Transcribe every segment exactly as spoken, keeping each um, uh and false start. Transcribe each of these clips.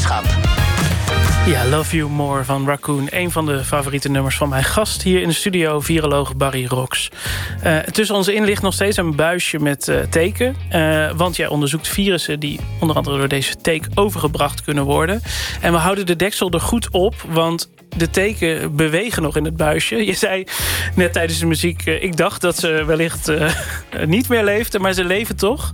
wetenschap. Ja, Love You More van Raccoon. Een van de favoriete nummers van mijn gast hier in de studio, viroloog Barry Rox. Uh, tussen ons in ligt nog steeds een buisje met uh, teken. Uh, want jij onderzoekt virussen die onder andere door deze teek overgebracht kunnen worden. En we houden de deksel er goed op, want de teken bewegen nog in het buisje. Je zei net tijdens de muziek, uh, ik dacht dat ze wellicht uh, niet meer leefden, maar ze leven toch.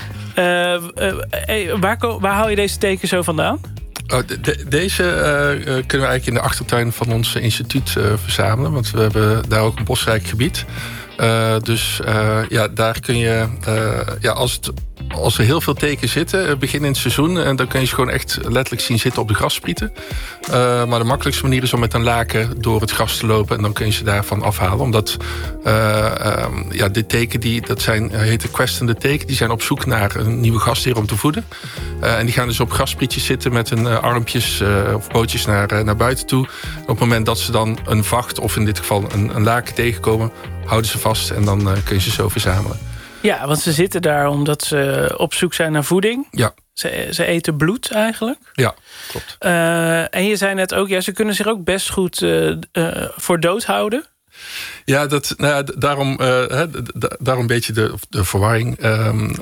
Uh, uh, hey, waar, waar haal je deze teken zo vandaan? Oh, de, deze uh, kunnen we eigenlijk in de achtertuin van ons instituut uh, verzamelen. Want we hebben daar ook een bosrijk gebied. Uh, dus uh, ja, daar kun je... Uh, ja, als, het, als er heel veel teken zitten, uh, begin in het seizoen... en dan kun je ze gewoon echt letterlijk zien zitten op de grassprieten. Uh, maar de makkelijkste manier is om met een laken door het gras te lopen... en dan kun je ze daarvan afhalen. Omdat uh, um, ja, de teken, die, dat zijn, uh, heet de kwestende teken... die zijn op zoek naar een nieuwe gastheer om te voeden. Uh, en die gaan dus op grassprietjes zitten met hun uh, armpjes uh, of pootjes naar, uh, naar buiten toe. Op het moment dat ze dan een vacht, of in dit geval een, een laken tegenkomen... houden ze vast en dan uh, kun je ze zo verzamelen. Ja, want ze zitten daar omdat ze op zoek zijn naar voeding. Ja. Ze, ze eten bloed eigenlijk. Ja, klopt. Uh, en je zei net ook, ja, ze kunnen zich ook best goed uh, uh, voor dood houden. Ja, dat, nou ja, daarom, uh, daarom een beetje de, de verwarring. Um,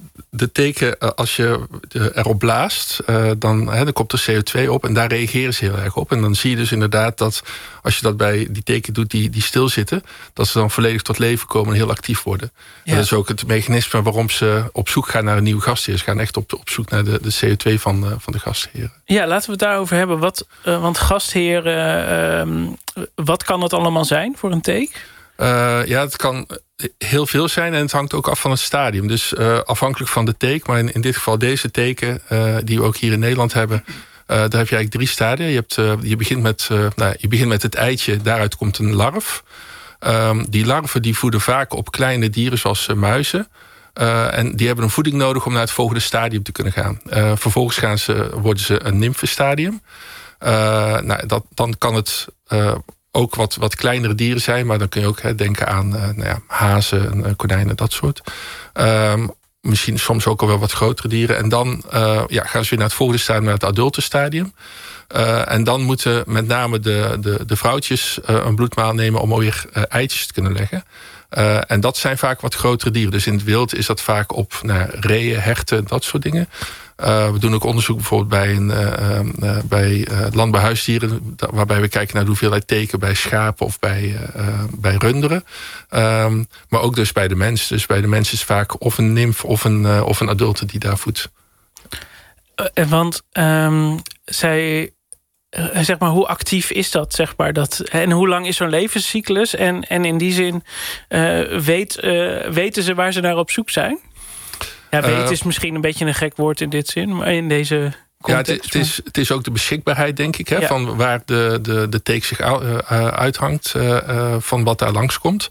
de teken, als je erop blaast, uh, dan, hè, dan komt er C O twee op... en daar reageren ze heel erg op. En dan zie je dus inderdaad dat als je dat bij die teken doet die, die stilzitten... dat ze dan volledig tot leven komen en heel actief worden. Ja. En dat is ook het mechanisme waarom ze op zoek gaan naar een nieuwe gastheer. Ze gaan echt op, op zoek naar de, de C O twee van, uh, van de gastheren. Ja, laten we het daarover hebben. Wat, uh, want gastheren, uh, wat kan het allemaal zijn voor een teek? Uh, ja, het kan heel veel zijn en het hangt ook af van het stadium. Dus uh, afhankelijk van de teek, maar in, in dit geval deze teken... Uh, die we ook hier in Nederland hebben... Uh, daar heb je eigenlijk drie stadia. Je, hebt, uh, je, begint met, uh, nou, je begint met het eitje, daaruit komt een larf. Um, die larven die voeden vaak op kleine dieren zoals uh, muizen. Uh, en die hebben een voeding nodig om naar het volgende stadium te kunnen gaan. Uh, vervolgens gaan ze, worden ze een nymfestadium. Uh, nou, dat, dan kan het... Uh, ook wat, wat kleinere dieren zijn, maar dan kun je ook hè, denken aan uh, nou ja, hazen, uh, konijnen, dat soort. Um, misschien soms ook al wel wat grotere dieren. En dan uh, ja, gaan ze weer naar het volgende stadium, naar het adulte stadium. Uh, en dan moeten met name de, de, de vrouwtjes uh, een bloedmaal nemen om weer uh, eitjes te kunnen leggen. Uh, en dat zijn vaak wat grotere dieren. Dus in het wild is dat vaak op nou, reeën, herten, dat soort dingen. Uh, we doen ook onderzoek bijvoorbeeld bij, een, uh, uh, bij uh, landbouwhuisdieren... waarbij we kijken naar de hoeveelheid teken bij schapen of bij, uh, bij runderen. Um, maar ook dus bij de mens. Dus bij de mens is vaak of een nymf of een, uh, of een adulte die daar voedt. Uh, want um, zij... Uh, zeg maar, hoe actief is dat, zeg maar? Dat, en hoe lang is zo'n levenscyclus? En, en in die zin, uh, weet, uh, weten ze waar ze naar op zoek zijn? Ja, weten uh, is misschien een beetje een gek woord in dit zin, maar in deze context. Ja, het, het, is, het is ook de beschikbaarheid, denk ik, hè, ja. van waar de, de, de teek zich uithangt, uh, uh, van wat daar langskomt.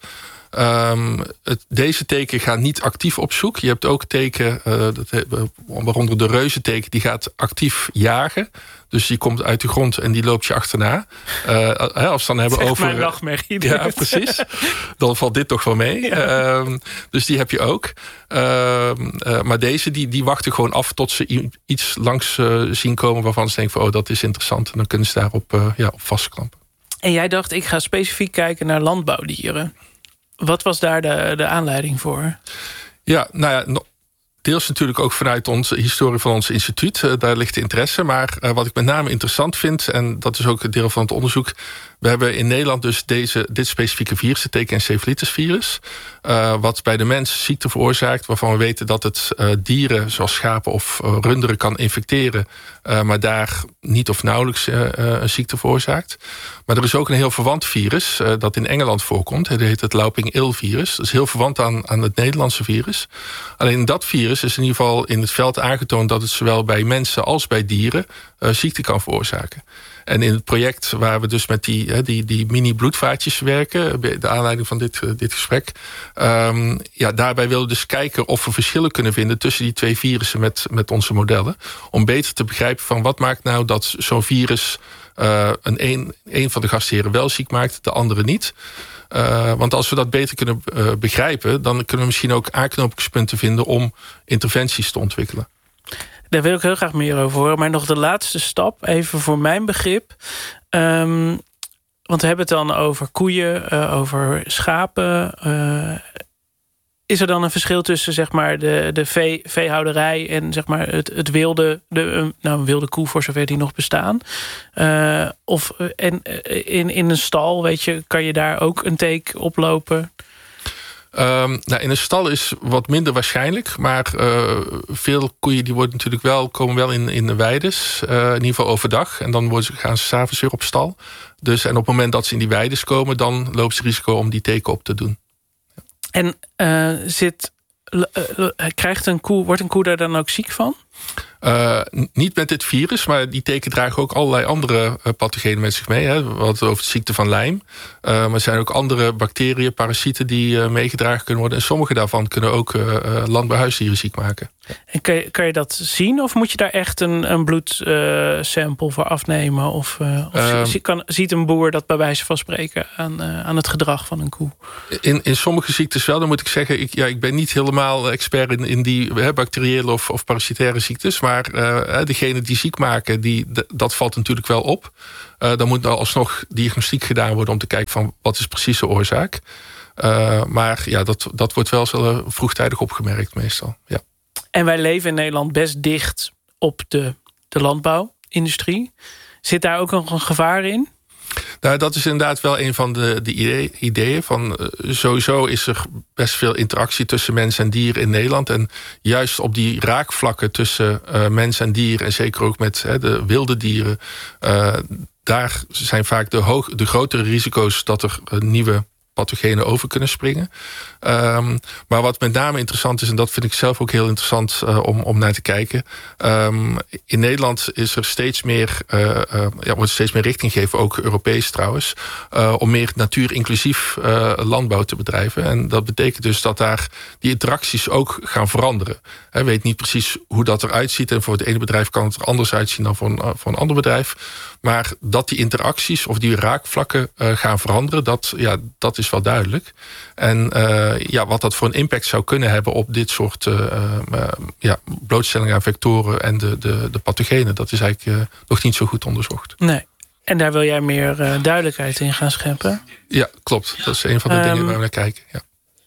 Um, het, deze teken gaan niet actief op zoek. Je hebt ook teken, uh, dat, waaronder de reuzenteken, die gaat actief jagen. Dus die komt uit de grond en die loopt je achterna. Uh, als we dan hebben zeg over. Mijn nachtmerrie. Ja, precies. Dan valt dit toch wel mee. Ja. Uh, dus die heb je ook. Uh, uh, maar deze, die, die wachten gewoon af tot ze iets langs uh, zien komen waarvan ze denken van, oh, dat is interessant. En dan kunnen ze daarop uh, ja, op vastklampen. En jij dacht, ik ga specifiek kijken naar landbouwdieren. Wat was daar de, de aanleiding voor? Ja, nou ja, deels natuurlijk ook vanuit onze historie van ons instituut. Uh, daar ligt de interesse. Maar uh, wat ik met name interessant vind, en dat is ook een deel van het onderzoek. We hebben in Nederland dus deze, dit specifieke virus, het tekenencephalitisvirus. Uh, wat bij de mens ziekte veroorzaakt, waarvan we weten dat het uh, dieren zoals schapen of uh, runderen kan infecteren. Uh, maar daar niet of nauwelijks uh, uh, een ziekte veroorzaakt. Maar er is ook een heel verwant virus uh, dat in Engeland voorkomt. Dat heet het Louping-ill-virus. Dat is heel verwant aan, aan het Nederlandse virus. Alleen dat virus is in ieder geval in het veld aangetoond dat het zowel bij mensen als bij dieren uh, ziekte kan veroorzaken. En in het project waar we dus met die, die, die mini-bloedvaatjes werken, de aanleiding van dit, dit gesprek, um, ja, daarbij willen we dus kijken of we verschillen kunnen vinden tussen die twee virussen met, met onze modellen. Om beter te begrijpen van wat maakt nou dat zo'n virus uh, een, een, een van de gastheren wel ziek maakt, de andere niet. Uh, want als we dat beter kunnen uh, begrijpen, dan kunnen we misschien ook aanknopingspunten vinden om interventies te ontwikkelen. Daar wil ik heel graag meer over horen. Maar nog de laatste stap, even voor mijn begrip. Um, want we hebben het dan over koeien, uh, over schapen. Uh, is er dan een verschil tussen zeg maar, de, de vee, veehouderij en zeg maar, het, het wilde, de, nou, een wilde koe voor zover die nog bestaan? Uh, of en, in, in een stal, weet je, kan je daar ook een teek oplopen? Um, nou, in een stal is wat minder waarschijnlijk. Maar uh, veel koeien die worden natuurlijk wel, komen wel in, in de weides. Uh, in ieder geval overdag. En dan worden ze, gaan ze 's avonds weer op stal. Dus, en op het moment dat ze in die weides komen, dan loopt ze risico om die teken op te doen. En uh, zit, uh, uh, krijgt een koe, wordt een koe daar dan ook ziek van? Uh, niet met dit virus, maar die teken dragen ook allerlei andere uh, pathogenen met zich mee. Hè. We hadden het over de ziekte van Lyme. Uh, maar er zijn ook andere bacteriën, parasieten die uh, meegedragen kunnen worden. En sommige daarvan kunnen ook uh, uh, landbouwhuisdieren ziek maken. En kan je, kan je dat zien? Of moet je daar echt een, een bloedsample uh, voor afnemen? Of, uh, of um, kan, ziet een boer dat bij wijze van spreken aan, uh, aan het gedrag van een koe? In, in sommige ziektes wel. Dan moet ik zeggen, ik, ja, ik ben niet helemaal expert in, in die hè, bacteriële of, of parasitaire ziektes. Maar uh, degene die ziek maken, die, d- dat valt natuurlijk wel op. Uh, dan moet nou alsnog diagnostiek gedaan worden om te kijken van wat is precies de oorzaak. Uh, maar ja, dat, dat wordt wel zo vroegtijdig opgemerkt meestal. Ja. En wij leven in Nederland best dicht op de, de landbouwindustrie. Zit daar ook nog een gevaar in? Nou, dat is inderdaad wel een van de, de idee, ideeën. Van, uh, sowieso is er best veel interactie tussen mens en dier in Nederland. En juist op die raakvlakken tussen uh, mens en dier, en zeker ook met uh, de wilde dieren, Uh, daar zijn vaak de, hoog, de grotere risico's dat er uh, nieuwe pathogenen over kunnen springen. Um, maar wat met name interessant is, en dat vind ik zelf ook heel interessant uh, om, om naar te kijken. Um, in Nederland is er steeds meer, uh, uh, ja, wordt steeds meer richting gegeven, ook Europees trouwens, uh, om meer natuurinclusief uh, landbouw te bedrijven. En dat betekent dus dat daar die interacties ook gaan veranderen. He, weet niet precies hoe dat eruit ziet. En voor het ene bedrijf kan het er anders uitzien dan voor een, voor een ander bedrijf. Maar dat die interacties of die raakvlakken uh, gaan veranderen, dat, ja, dat is wel duidelijk. En uh, ja, wat dat voor een impact zou kunnen hebben op dit soort uh, uh, ja, blootstelling aan vectoren en de, de, de pathogenen, dat is eigenlijk uh, nog niet zo goed onderzocht. Nee. En daar wil jij meer uh, duidelijkheid in gaan scheppen? Ja, klopt. Dat is een van de um, dingen waar we naar kijken. Ja.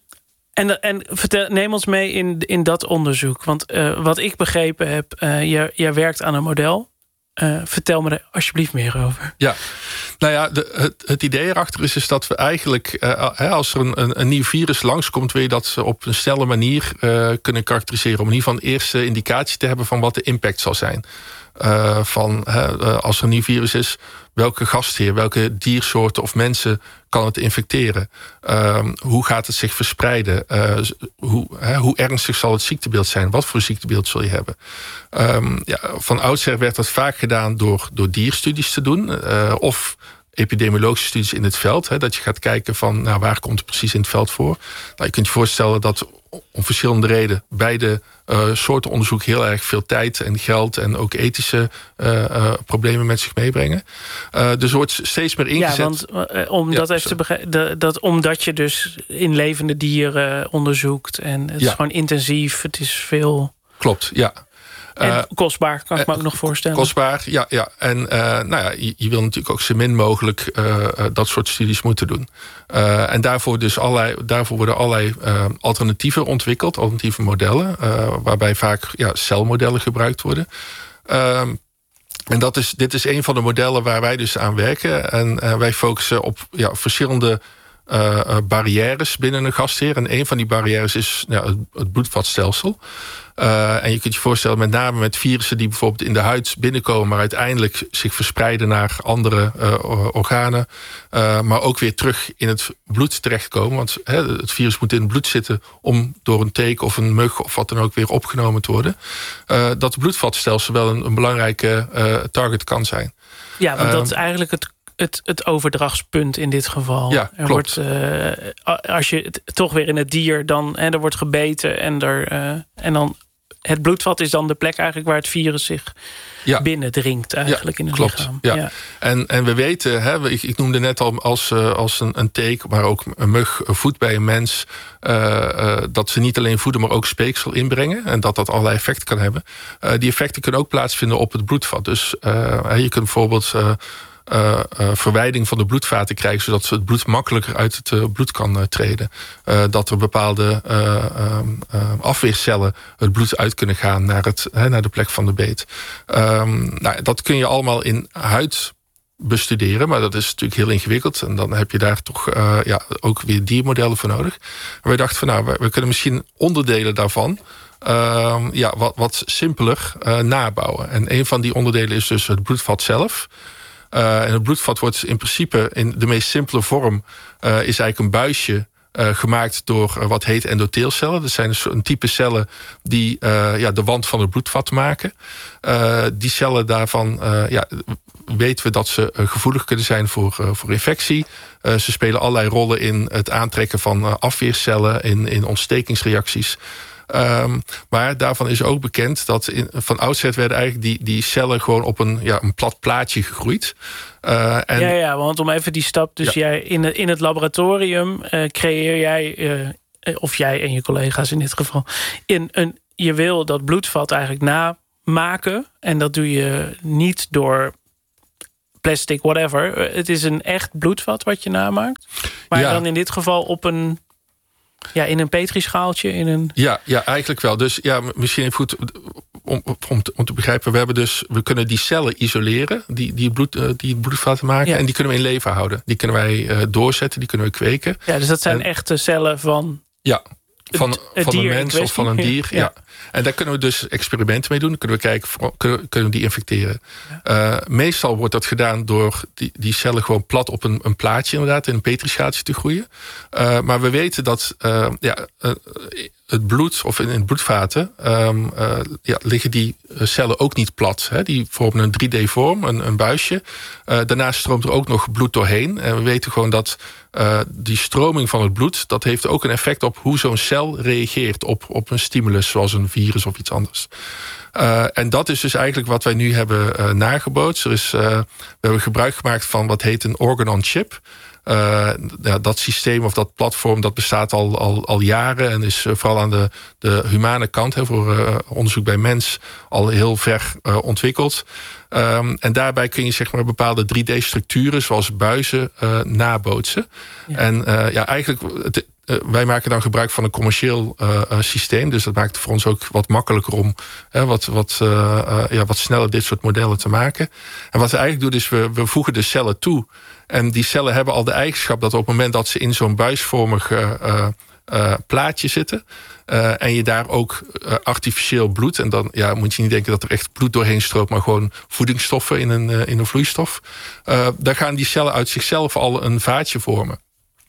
En, en vertel, neem ons mee in, in dat onderzoek. Want uh, wat ik begrepen heb, uh, jij, jij werkt aan een model. Uh, vertel me er alsjeblieft meer over. Ja, nou ja, de, het, het idee erachter is, is dat we eigenlijk, uh, als er een, een, een nieuw virus langskomt, wil je dat ze op een snelle manier uh, kunnen karakteriseren. Om in ieder geval een eerste indicatie te hebben van wat de impact zal zijn. Uh, van uh, als er een nieuw virus is, welke gastheer, welke diersoorten of mensen kan het infecteren? Uh, hoe gaat het zich verspreiden? Uh, hoe, hè, hoe ernstig zal het ziektebeeld zijn? Wat voor ziektebeeld zul je hebben? Um, ja, van oudsher werd dat vaak gedaan door, door dierstudies te doen. Uh, of epidemiologische studies in het veld. Hè, dat je gaat kijken van nou, waar komt het precies in het veld voor. Nou, je kunt je voorstellen dat om verschillende redenen beide uh, soorten onderzoek heel erg veel tijd en geld en ook ethische uh, uh, problemen met zich meebrengen. Uh, dus er wordt steeds meer ingezet. Ja, want uh, om dat ja, even te begrijpen, dat, omdat je dus in levende dieren onderzoekt en het ja. is gewoon intensief, het is veel. Klopt, ja. En uh, kostbaar, kan ik me ook nog voorstellen. Kostbaar, ja. ja. En uh, nou ja, je, je wil natuurlijk ook zo min mogelijk uh, uh, dat soort studies moeten doen. Uh, en daarvoor, dus allerlei, daarvoor worden allerlei uh, alternatieven ontwikkeld, alternatieve modellen, uh, waarbij vaak ja, celmodellen gebruikt worden. Uh, en dat is, dit is een van de modellen waar wij dus aan werken. En uh, wij focussen op ja, verschillende Uh, uh, barrières binnen een gastheer. En een van die barrières is ja, het, het bloedvatstelsel. Uh, en je kunt je voorstellen, met name met virussen die bijvoorbeeld in de huid binnenkomen, maar uiteindelijk zich verspreiden naar andere uh, organen. Uh, maar ook weer terug in het bloed terechtkomen. Want he, het virus moet in het bloed zitten om door een teek of een mug of wat dan ook weer opgenomen te worden. Uh, dat het bloedvatstelsel wel een, een belangrijke uh, target kan zijn. Ja, want uh, dat is eigenlijk het Het, het overdrachtspunt in dit geval. Ja, er klopt. Wordt, uh, als je het, toch weer in het dier, dan hè, er wordt gebeten en, er, uh, en dan het bloedvat is dan de plek eigenlijk waar het virus zich ja. binnendringt eigenlijk ja, in het klopt. lichaam. Ja. Ja. En, en we weten, hè, ik, ik noemde net al als, uh, als een, een teek, maar ook een mug voedt bij een mens, uh, uh, dat ze niet alleen voeden, maar ook speeksel inbrengen. En dat dat allerlei effecten kan hebben. Uh, die effecten kunnen ook plaatsvinden op het bloedvat. Dus uh, je kunt bijvoorbeeld Uh, Uh, uh, verwijding van de bloedvaten krijgen, zodat het bloed makkelijker uit het uh, bloed kan uh, treden. Uh, dat er bepaalde uh, uh, uh, afweercellen het bloed uit kunnen gaan naar, het, uh, naar de plek van de beet. Um, nou, dat kun je allemaal in huid bestuderen, maar dat is natuurlijk heel ingewikkeld. En dan heb je daar toch uh, ja, ook weer diermodellen voor nodig. En wij dachten van nou, we, we kunnen misschien onderdelen daarvan Uh, ja, wat, wat simpeler uh, nabouwen. En een van die onderdelen is dus het bloedvat zelf. Uh, en het bloedvat wordt in principe in de meest simpele vorm Uh, is eigenlijk een buisje uh, gemaakt door uh, wat heet endotheelcellen. Dat zijn dus een type cellen die uh, ja, de wand van het bloedvat maken. Uh, die cellen daarvan uh, ja, weten we dat ze uh, gevoelig kunnen zijn voor, uh, voor infectie. Uh, ze spelen allerlei rollen in het aantrekken van uh, afweercellen, in, in ontstekingsreacties. Um, maar daarvan is ook bekend dat in, van oudsher werden eigenlijk die, die cellen gewoon op een, ja, een plat plaatje gegroeid. Uh, en ja, ja, want om even die stap. Dus ja. jij in, in het laboratorium uh, creëer jij, uh, of jij en je collega's in dit geval, in een, je wil dat bloedvat eigenlijk namaken. En dat doe je niet door plastic, whatever. Het is een echt bloedvat wat je namaakt. Maar ja. dan in dit geval op een Ja, in een petrischaaltje, in een. Ja, ja, eigenlijk wel. Dus ja, misschien even goed om, om, te, om te begrijpen. We hebben dus, we kunnen die cellen isoleren, die, die, bloed, die het bloedvaten maken, ja. en die kunnen we in leven houden. Die kunnen wij uh, doorzetten, die kunnen we kweken. Ja, dus dat zijn en, echte cellen van. Ja. Van, het, het van een mens of van een dier. Ja. ja. En daar kunnen we dus experimenten mee doen. Dan kunnen we kijken, kunnen, kunnen we die infecteren. Ja. Uh, meestal wordt dat gedaan door die, die cellen gewoon plat op een, een plaatje inderdaad, in een petrischaaltje te groeien. Uh, maar we weten dat uh, ja, uh, het bloed, of in, in bloedvaten, um, uh, ja, liggen die cellen ook niet plat. Hè? Die vormen een drie D-vorm, een, een buisje. Uh, daarnaast stroomt er ook nog bloed doorheen. En we weten gewoon dat Uh, die stroming van het bloed, dat heeft ook een effect op hoe zo'n cel reageert op, op een stimulus, zoals een virus of iets anders. Uh, en dat is dus eigenlijk wat wij nu hebben uh, nagebootst. Er is, uh, we hebben gebruik gemaakt van wat heet een organ-on-chip. Uh, ja, dat systeem of dat platform, dat bestaat al, al, al jaren en is uh, vooral aan de, de humane kant, hè, voor uh, onderzoek bij mens, al heel ver uh, ontwikkeld. Um, en daarbij kun je zeg maar bepaalde drie D-structuren, zoals buizen, uh, nabootsen. Ja. En uh, ja, eigenlijk, het, uh, wij maken dan gebruik van een commercieel uh, uh, systeem. Dus dat maakt het voor ons ook wat makkelijker om uh, wat, wat, uh, uh, ja, wat sneller dit soort modellen te maken. En wat we eigenlijk doen, is we, we voegen de cellen toe. En die cellen hebben al de eigenschap dat op het moment dat ze in zo'n buisvormig uh, uh, uh, plaatje zitten, Uh, en je daar ook uh, artificieel bloed, en dan ja, moet je niet denken dat er echt bloed doorheen stroomt, maar gewoon voedingsstoffen in een, uh, in een vloeistof. Uh, daar gaan die cellen uit zichzelf al een vaatje vormen.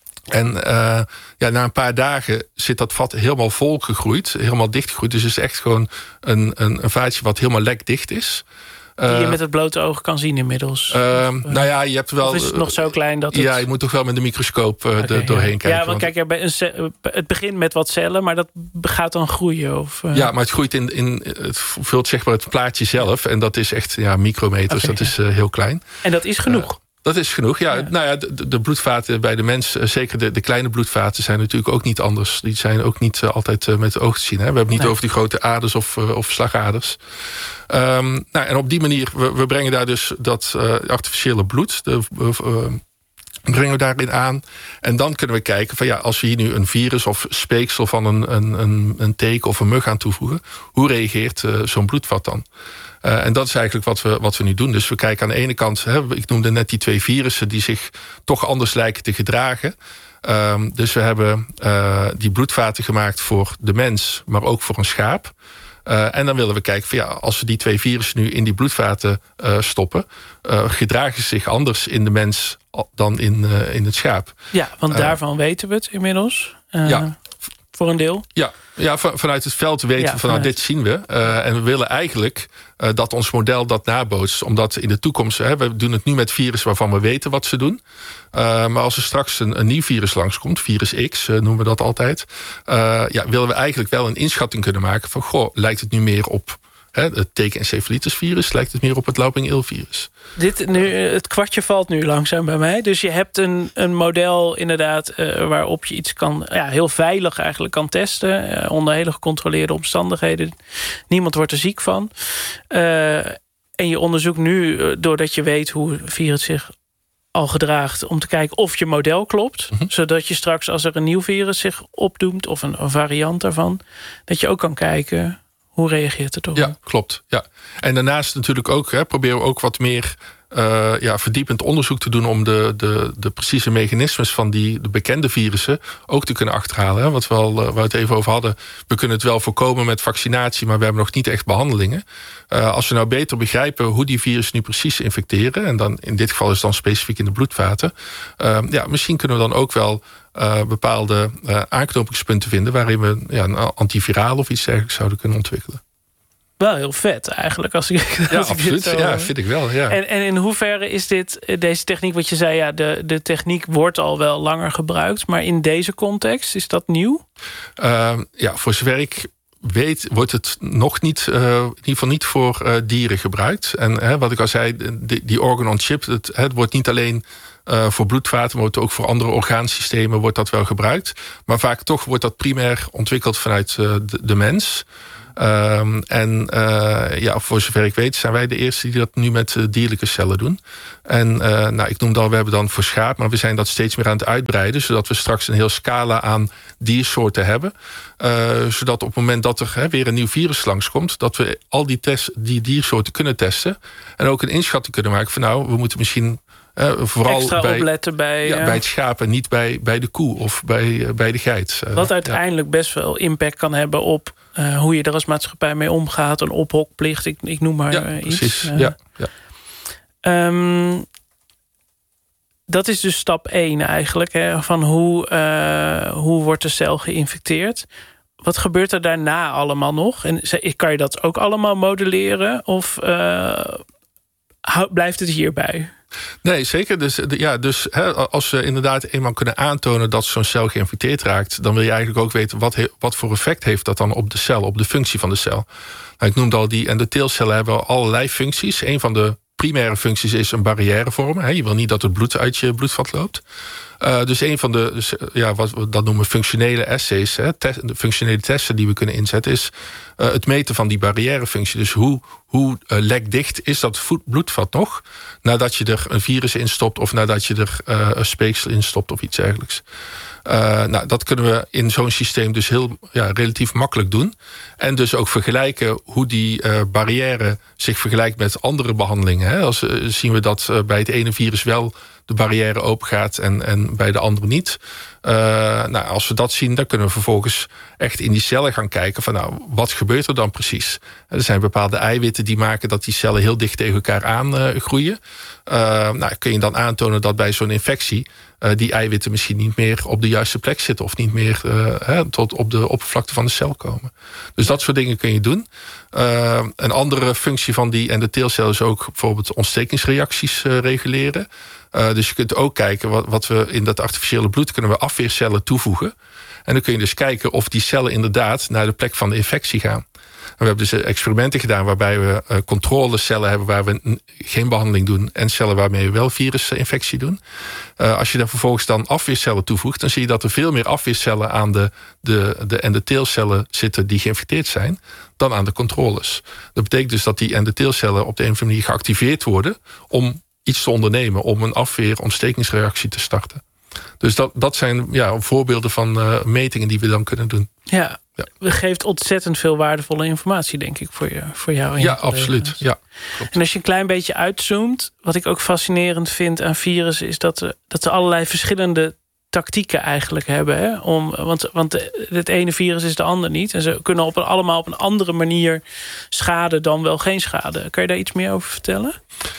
En uh, ja, na een paar dagen zit dat vat helemaal vol gegroeid, helemaal dichtgegroeid. Dus het is echt gewoon een, een, een vaatje wat helemaal lekdicht is. Die je met het blote oog kan zien inmiddels? Uh, uh, nou ja, je hebt wel. Of is het nog zo klein dat het. Ja, je moet toch wel met de microscoop uh, okay, doorheen ja. kijken. Ja, want, want kijk, ja, bij een ce- het begint met wat cellen, maar dat gaat dan groeien. Of, uh... Ja, maar het groeit in. in het vult zeg maar het plaatje zelf. En dat is echt ja, micrometers. Okay, dat ja. is uh, heel klein. En dat is genoeg. Uh, Dat is genoeg, ja. ja. Nou ja, de, de bloedvaten bij de mens, zeker de, de kleine bloedvaten, zijn natuurlijk ook niet anders. Die zijn ook niet uh, altijd uh, met het oog te zien. Hè. We hebben het niet nee. over die grote aders of, uh, of slagaders. Um, nou, en op die manier, we, we brengen daar dus dat uh, artificiële bloed, de, uh, brengen we daarin aan. En dan kunnen we kijken van ja, als we hier nu een virus of speeksel van een, een, een, een teek of een mug aan toevoegen, hoe reageert uh, zo'n bloedvat dan? Uh, en dat is eigenlijk wat we, wat we nu doen. Dus we kijken aan de ene kant, hè, ik noemde net die twee virussen die zich toch anders lijken te gedragen. Um, dus we hebben uh, die bloedvaten gemaakt voor de mens, maar ook voor een schaap. Uh, en dan willen we kijken van ja, als we die twee virussen nu in die bloedvaten uh, stoppen, uh, gedragen ze zich anders in de mens dan in, uh, in het schaap. Ja, want daarvan uh, weten we het inmiddels. Uh, ja. voor een deel? Ja, ja van, vanuit het veld weten ja, we van nou, dit zien we. Uh, en we willen eigenlijk uh, dat ons model dat nabootst. Omdat in de toekomst, hè, we doen het nu met virussen waarvan we weten wat ze doen. Uh, maar als er straks een, een nieuw virus langskomt, virus X uh, noemen we dat altijd. Uh, ja, willen we eigenlijk wel een inschatting kunnen maken van goh, lijkt het nu meer op He, het tekenencefalitisvirus, lijkt het meer op het Lauping-Ilvirus. Dit nu, het kwartje valt nu langzaam bij mij. Dus je hebt een, een model inderdaad uh, waarop je iets kan, ja, heel veilig eigenlijk kan testen. Uh, onder hele gecontroleerde omstandigheden. Niemand wordt er ziek van. Uh, en je onderzoekt nu, uh, doordat je weet hoe het virus zich al gedraagt, om te kijken of je model klopt. Mm-hmm. Zodat je straks, als er een nieuw virus zich opdoemt, of een, een variant daarvan, dat je ook kan kijken, hoe reageert het op? Ja, klopt. Ja. En daarnaast natuurlijk ook, hè, proberen we ook wat meer uh, ja, verdiepend onderzoek te doen om de, de, de precieze mechanismes van die de bekende virussen ook te kunnen achterhalen. Hè. Wat we al, uh, waar we het even over hadden, we kunnen het wel voorkomen met vaccinatie, maar we hebben nog niet echt behandelingen. Uh, als we nou beter begrijpen hoe die virussen nu precies infecteren, en dan in dit geval is het dan specifiek in de bloedvaten, uh, ja, misschien kunnen we dan ook wel Uh, bepaalde uh, aanknopingspunten vinden waarin we ja, een antiviraal of iets dergelijks zouden kunnen ontwikkelen. Wel heel vet eigenlijk. Als ik, als ja, ik absoluut. Zo, ja, vind ik wel. Ja. En, en in hoeverre is dit, deze techniek, wat je zei, ja, de, de techniek wordt al wel langer gebruikt, maar in deze context, is dat nieuw? Uh, ja, voor zover ik weet, wordt het nog niet, uh, in ieder geval niet voor uh, dieren gebruikt. En hè, wat ik al zei, die, die organ on chip, het, het wordt niet alleen Uh, voor bloedvaten, maar ook voor andere orgaansystemen wordt dat wel gebruikt. Maar vaak toch wordt dat primair ontwikkeld vanuit uh, de, de mens. Um, en uh, ja, voor zover ik weet zijn wij de eerste die dat nu met uh, dierlijke cellen doen. En uh, nou, ik noemde al, we hebben dan voor schaap, maar we zijn dat steeds meer aan het uitbreiden, zodat we straks een heel scala aan diersoorten hebben. Uh, zodat op het moment dat er hè, weer een nieuw virus langskomt, dat we al die, test, die diersoorten kunnen testen. En ook een inschatting kunnen maken van nou, we moeten misschien Uh, vooral extra bij, opletten bij, ja, uh, bij het schaap en niet bij, bij de koe of bij, uh, bij de geit. Uh, wat uiteindelijk ja. best wel impact kan hebben op uh, hoe je er als maatschappij mee omgaat. Een ophokplicht, ik, ik noem maar ja, uh, iets. Precies. Uh, ja, ja. Um, dat is dus stap één eigenlijk. Hè, van hoe, uh, hoe wordt de cel geïnfecteerd? Wat gebeurt er daarna allemaal nog? En kan je dat ook allemaal modelleren? Of uh, blijft het hierbij? Nee, zeker. Dus, ja, dus hè, als we inderdaad eenmaal kunnen aantonen dat zo'n cel geïnfecteerd raakt, dan wil je eigenlijk ook weten wat, he, wat voor effect heeft dat dan op de cel, op de functie van de cel. Nou, ik noemde al die endotheelcellen hebben allerlei functies. Een van de primaire functies is een barrière vormen. Hè. Je wil niet dat het bloed uit je bloedvat loopt. Uh, dus een van de, dus, ja, wat we dat noemen functionele assays, hè, test, de functionele testen die we kunnen inzetten, is uh, het meten van die barrièrefunctie. Dus hoe, hoe uh, lekdicht is dat bloedvat nog nadat je er een virus in stopt of nadat je er uh, een speeksel in stopt of iets dergelijks. Uh, nou, dat kunnen we in zo'n systeem dus heel ja, relatief makkelijk doen. En dus ook vergelijken hoe die uh, barrière zich vergelijkt met andere behandelingen. Hè. Als, uh, zien we dat uh, bij het ene virus wel de barrière open gaat en, en bij de andere niet. Uh, nou, als we dat zien, dan kunnen we vervolgens echt in die cellen gaan kijken van nou, wat gebeurt er dan precies? Er zijn bepaalde eiwitten die maken dat die cellen heel dicht tegen elkaar aan uh, groeien. Uh, nou, kun je dan aantonen dat bij zo'n infectie uh, die eiwitten misschien niet meer op de juiste plek zitten of niet meer uh, hè, tot op de oppervlakte van de cel komen. Dus dat soort dingen kun je doen. Uh, een andere functie van die endotheelcel is ook bijvoorbeeld ontstekingsreacties uh, reguleren. Uh, dus je kunt ook kijken wat, wat we in dat artificiële bloed kunnen we afweercellen toevoegen. En dan kun je dus kijken of die cellen inderdaad naar de plek van de infectie gaan. En we hebben dus experimenten gedaan waarbij we uh, controlecellen hebben waar we geen behandeling doen en cellen waarmee we wel virusinfectie doen. Uh, als je dan vervolgens dan afweercellen toevoegt, dan zie je dat er veel meer afweercellen aan de, de, de endotheelcellen zitten die geïnfecteerd zijn dan aan de controles. Dat betekent dus dat die endotheelcellen op de een of andere manier geactiveerd worden om iets te ondernemen, om een afweer-ontstekingsreactie te starten. Dus dat, dat zijn ja, voorbeelden van uh, metingen die we dan kunnen doen. Ja, ja, dat geeft ontzettend veel waardevolle informatie, denk ik, voor, je, voor jou. En ja, absoluut. Ja, klopt. En als je een klein beetje uitzoomt, wat ik ook fascinerend vind aan virussen, is dat, er, dat ze allerlei verschillende tactieken eigenlijk hebben. Hè? Om, want, want het ene virus is de ander niet. En ze kunnen op een, allemaal op een andere manier schade dan wel geen schade. Kan je daar iets meer over vertellen?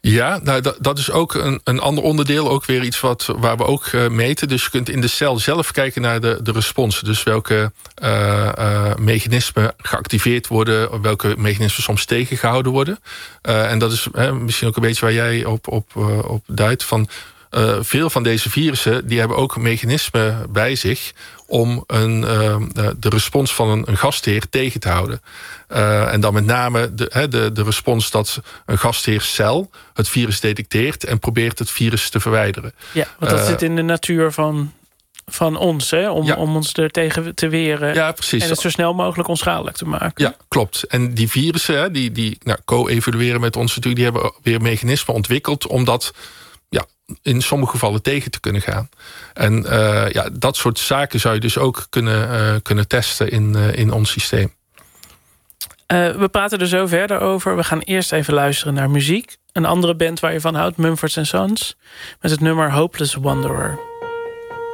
Ja, nou, dat, dat is ook een, een ander onderdeel. Ook weer iets wat, waar we ook uh, meten. Dus je kunt in de cel zelf kijken naar de, de respons. Dus welke uh, uh, mechanismen geactiveerd worden. Welke mechanismen soms tegengehouden worden. Uh, en dat is uh, misschien ook een beetje waar jij op, op, uh, op duidt. Van, uh, veel van deze virussen die hebben ook mechanismen bij zich om een, uh, de respons van een, een gastheer tegen te houden. Uh, en dan met name de, de, de respons dat een gastheercel het virus detecteert en probeert het virus te verwijderen. Ja, want dat uh, zit in de natuur van, van ons, hè? Om, ja. om ons er tegen te weren. Ja, precies. En het zo snel mogelijk onschadelijk te maken. Ja, klopt. En die virussen, hè, die, die nou, co-evolueren met ons natuurlijk, die hebben weer mechanismen ontwikkeld om dat ja, in sommige gevallen tegen te kunnen gaan. En uh, ja, dat soort zaken zou je dus ook kunnen, uh, kunnen testen in, uh, in ons systeem. Uh, we praten er zo verder over. We gaan eerst even luisteren naar muziek. Een andere band waar je van houdt, Mumford and Sons, met het nummer Hopeless Wanderer.